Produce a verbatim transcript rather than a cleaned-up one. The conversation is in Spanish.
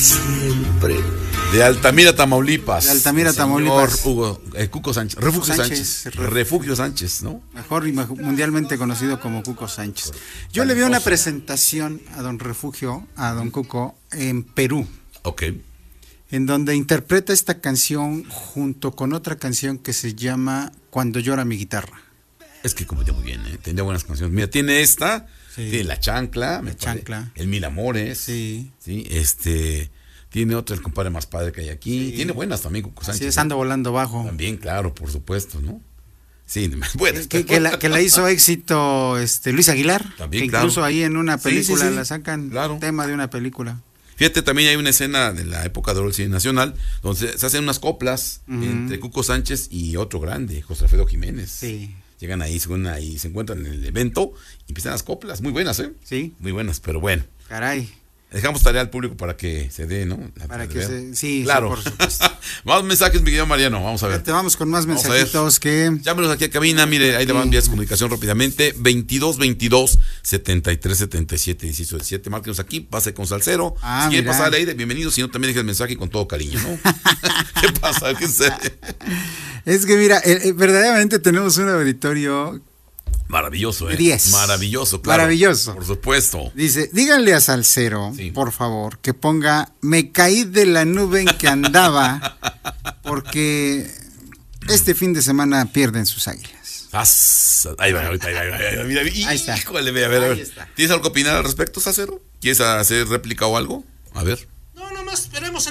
Siempre. De Altamira, Tamaulipas. De Altamira, Tamaulipas. Hugo, eh, Cuco Sánchez. Refugio Sánchez. Sánchez. Refugio Sánchez, ¿no? Mejor y mundialmente conocido como Cuco Sánchez. Yo le vi una presentación a don Refugio, a don Cuco, en Perú. Ok. En donde interpreta esta canción junto con otra canción que se llama Cuando llora mi guitarra. Es que competía muy bien, ¿eh? Tenía buenas canciones. Mira, tiene esta, sí. Tiene La Chancla, La Chancla. El Mil Amores. Sí. Sí, este, tiene otro, El Compadre Más Padre que hay aquí. Sí. Tiene buenas también, Cuco Sánchez. Sí, es Ando Volando Bajo. También, claro, por supuesto, ¿no? Sí, buenas. Que, que, la, que la hizo éxito este Luis Aguilar. También, que claro. Incluso ahí en una película sí, sí, sí. la sacan, claro. Tema de una película. Fíjate, también hay una escena de la época de oro del cine nacional donde se hacen unas coplas uh-huh. entre Cuco Sánchez y otro grande, José Alfredo Jiménez. Sí. Llegan ahí, se, ahí, se encuentran en el evento y empiezan las coplas, muy buenas, ¿eh? Sí. Muy buenas, pero bueno. Caray. Dejamos tarea al público para que se dé, ¿no? La para que se, sí, claro. Sí, por supuesto. Más mensajes, mi querido Mariano, vamos a ver. Te vamos con más vamos mensajitos que... Llámenos aquí a cabina, mire, ahí sí. Le van a enviar su comunicación rápidamente, veintidós veintidós setenta y tres setenta y siete dieciocho diecisiete, márquenos aquí, pase con Salcero, ah, si quiere mira. pasar al aire, bienvenido, si no también deje el mensaje con todo cariño, ¿no? ¿Qué pasa? ¿Qué sé? Es que mira, eh, verdaderamente tenemos un auditorio... Maravilloso, ¿eh? diez. Maravilloso, claro. Maravilloso. Por supuesto. Dice, díganle a Salcero, sí. por favor, que ponga, me caí de la nube en que andaba, porque este fin de semana pierden sus águilas. Ahí va, ahorita, ahí va, ahí va, mira, ahí está. Híjole, a ver, a ver. Ahí está. ¿Tienes algo que opinar al respecto, Salcero? ¿Quieres hacer réplica o algo? A ver. No, nomás esperemos